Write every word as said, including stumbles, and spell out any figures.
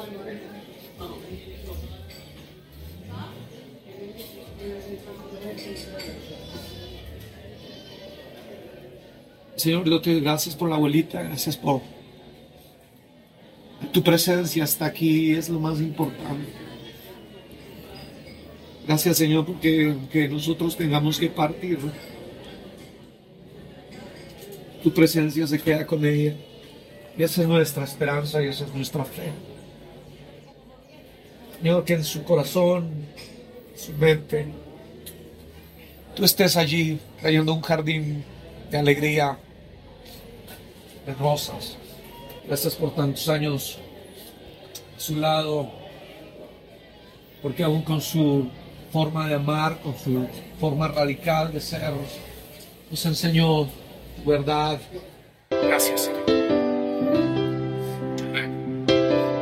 Señor, yo te doy gracias por la abuelita, gracias por tu presencia hasta aquí, es lo más importante. Gracias, Señor, porque que nosotros tengamos que partir, tu presencia se queda con ella. Y esa es nuestra esperanza y esa es nuestra fe. Señor, que en su corazón, en su mente, tú estés allí trayendo un jardín de alegría, de rosas. Gracias por tantos años a su lado, porque aún con su forma de amar, con su forma radical de ser, nos enseñó tu verdad. Gracias, Señor.